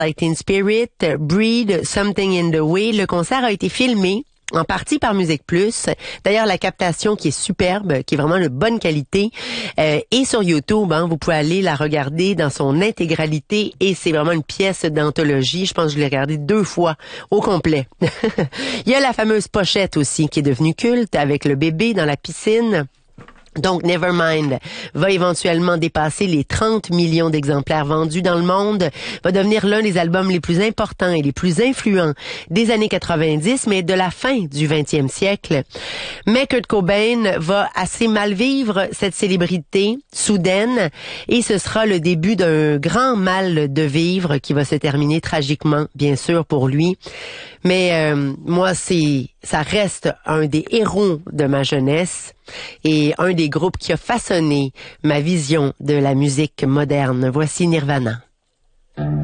Teen Spirit, Breed, Something in the Way. Le concert a été filmé en partie par Musique Plus. D'ailleurs, la captation qui est superbe, qui est vraiment de bonne qualité, est sur YouTube. Vous pouvez aller la regarder dans son intégralité et c'est vraiment une pièce d'anthologie. Je pense que je l'ai regardée 2 fois au complet. Il y a la fameuse pochette aussi qui est devenue culte avec le bébé dans la piscine. Donc, Nevermind va éventuellement dépasser les 30 millions d'exemplaires vendus dans le monde, va devenir l'un des albums les plus importants et les plus influents des années 90, mais de la fin du 20e siècle. Mais Kurt Cobain va assez mal vivre cette célébrité soudaine et ce sera le début d'un grand mal de vivre qui va se terminer tragiquement, bien sûr, pour lui. Mais moi, ça reste un des héros de ma jeunesse et un des groupes qui a façonné ma vision de la musique moderne. Voici Nirvana.